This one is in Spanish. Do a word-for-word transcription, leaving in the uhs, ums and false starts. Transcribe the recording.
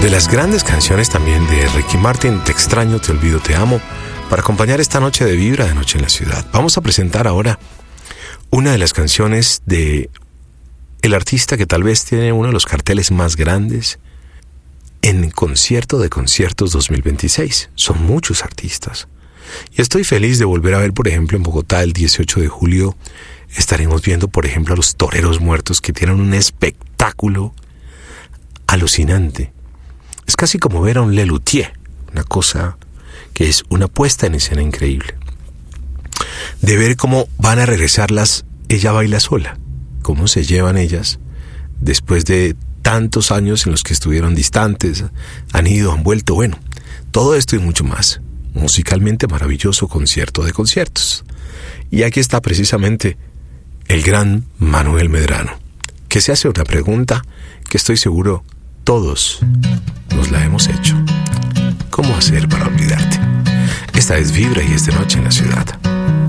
De las grandes canciones también de Ricky Martin, Te extraño, te olvido, te amo, para acompañar esta noche de Vibra de Noche en la Ciudad. Vamos a presentar ahora una de las canciones de el artista que tal vez tiene uno de los carteles más grandes en Concierto de Conciertos dos mil veintiséis. Son muchos artistas. Y estoy feliz de volver a ver, por ejemplo, en Bogotá el dieciocho de julio, estaremos viendo, por ejemplo, a los Toreros Muertos, que tienen un espectáculo alucinante. Es casi como ver a un Lelutier, una cosa que es una puesta en escena increíble. De ver cómo van a regresar las Ella Baila Sola, cómo se llevan ellas después de tantos años en los que estuvieron distantes, han ido, han vuelto, bueno, todo esto y mucho más. Musicalmente maravilloso concierto de conciertos. Y aquí está precisamente el gran Manuel Medrano, que se hace una pregunta que estoy seguro todos nos la hemos hecho. ¿Cómo hacer para olvidarte? Esta es Vibra y es de Noche en la Ciudad.